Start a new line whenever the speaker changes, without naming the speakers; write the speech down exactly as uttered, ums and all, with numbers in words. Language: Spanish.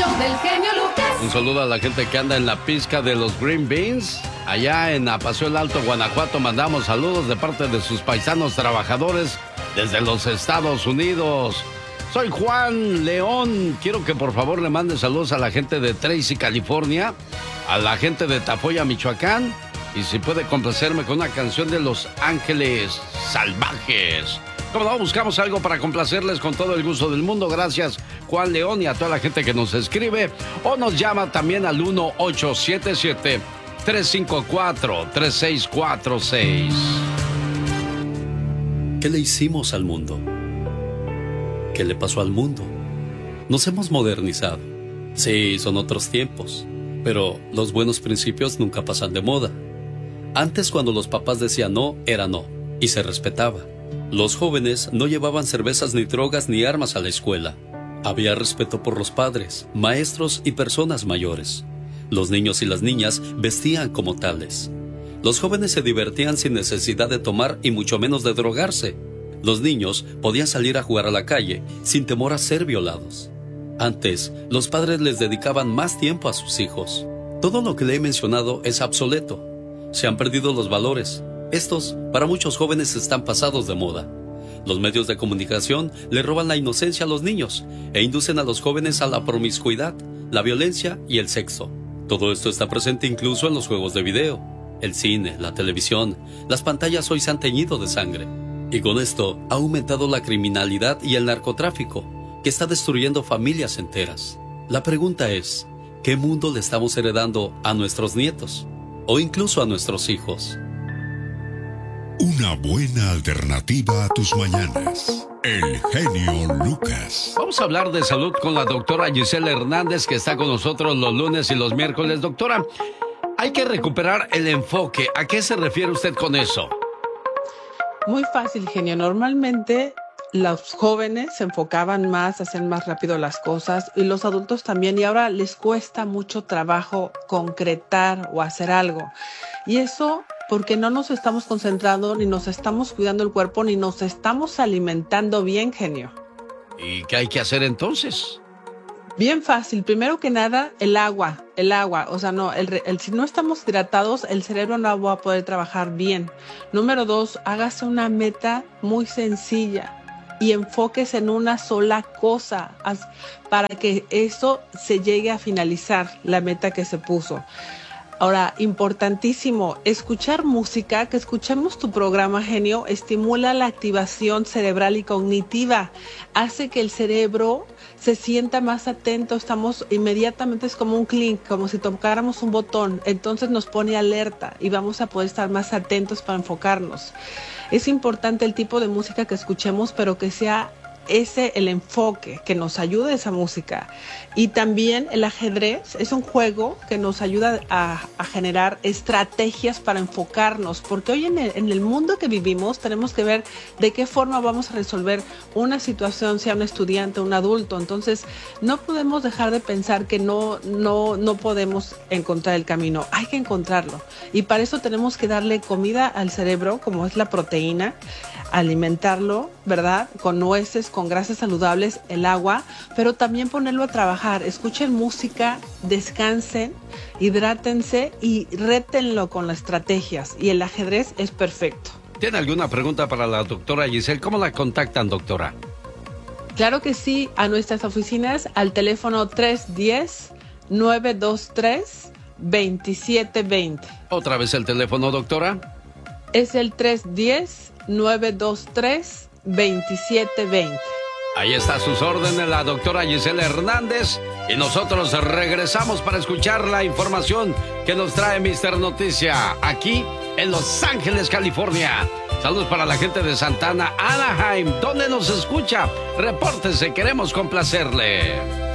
show del genio Lucas.
Un saludo a la gente que anda en la pizca de los Green Beans. Allá en Apaseo el Alto, Guanajuato, mandamos saludos de parte de sus paisanos trabajadores desde los Estados Unidos. Soy Juan León. Quiero que por favor le mande saludos a la gente de Tracy, California, a la gente de Tafoya, Michoacán, y si puede complacerme con una canción de Los Ángeles Salvajes. Como no, buscamos algo para complacerles con todo el gusto del mundo. Gracias, Juan León, y a toda la gente que nos escribe o nos llama también al uno ocho siete siete, tres cinco cuatro, tres seis cuatro seis.
¿Qué le hicimos al mundo? ¿Qué le pasó al mundo? Nos hemos modernizado. Sí, son otros tiempos, pero los buenos principios nunca pasan de moda. Antes, cuando los papás decían no, era no, y se respetaba. Los jóvenes no llevaban cervezas ni drogas ni armas a la escuela. Había respeto por los padres, maestros y personas mayores. Los niños y las niñas vestían como tales. Los jóvenes se divertían sin necesidad de tomar y mucho menos de drogarse. Los niños podían salir a jugar a la calle sin temor a ser violados. Antes, los padres les dedicaban más tiempo a sus hijos. Todo lo que le he mencionado es obsoleto. Se han perdido los valores. Estos, para muchos jóvenes, están pasados de moda. Los medios de comunicación le roban la inocencia a los niños e inducen a los jóvenes a la promiscuidad, la violencia y el sexo. Todo esto está presente incluso en los juegos de video. El cine, la televisión, las pantallas hoy se han teñido de sangre. Y con esto ha aumentado la criminalidad y el narcotráfico, que está destruyendo familias enteras. La pregunta es, ¿qué mundo le estamos heredando a nuestros nietos? O incluso a nuestros hijos.
Una buena alternativa a tus mañanas. El genio Lucas.
Vamos a hablar de salud con la doctora Gisela Hernández, que está con nosotros los lunes y los miércoles. Doctora, hay que recuperar el enfoque. ¿A qué se refiere usted con eso?
Muy fácil, genio. Normalmente los jóvenes se enfocaban más, hacen más rápido las cosas, y los adultos también, y ahora les cuesta mucho trabajo concretar o hacer algo. Y eso porque no nos estamos concentrando, ni nos estamos cuidando el cuerpo, ni nos estamos alimentando bien, genio.
¿Y qué hay que hacer entonces?
Bien fácil. Primero que nada, el agua, el agua. O sea, no, el, el, si no estamos hidratados, el cerebro no va a poder trabajar bien. Número dos, hágase una meta muy sencilla y enfóquese en una sola cosa para que eso se llegue a finalizar, la meta que se puso. Ahora, importantísimo, escuchar música, que escuchemos tu programa, genio, estimula la activación cerebral y cognitiva, hace que el cerebro se sienta más atento, estamos inmediatamente, es como un clic, como si tocáramos un botón, entonces nos pone alerta y vamos a poder estar más atentos para enfocarnos. Es importante el tipo de música que escuchemos, pero que sea ese el enfoque, que nos ayude esa música. Y también el ajedrez es un juego que nos ayuda a, a generar estrategias para enfocarnos, porque hoy en el, en el mundo que vivimos tenemos que ver de qué forma vamos a resolver una situación, sea un estudiante o un adulto. Entonces no podemos dejar de pensar que no, no, no podemos encontrar el camino, hay que encontrarlo, y para eso tenemos que darle comida al cerebro, como es la proteína, alimentarlo, ¿verdad? Con nueces, con grasas saludables, el agua, pero también ponerlo a trabajar. Escuchen música, descansen, hidrátense y rétenlo con las estrategias. Y el ajedrez es perfecto.
¿Tiene alguna pregunta para la doctora Giselle? ¿Cómo la contactan, doctora?
Claro que sí, a nuestras oficinas al teléfono tres uno cero, nueve dos tres, dos siete dos cero.
¿Otra vez el teléfono, doctora?
Es el tres uno cero, nueve dos tres, dos siete dos cero.
Ahí está a sus órdenes la doctora Gisela Hernández, y nosotros regresamos para escuchar la información que nos trae mister Noticia aquí en Los Ángeles, California. Saludos para la gente de Santana, Anaheim, donde nos escucha. Repórtese, queremos complacerle.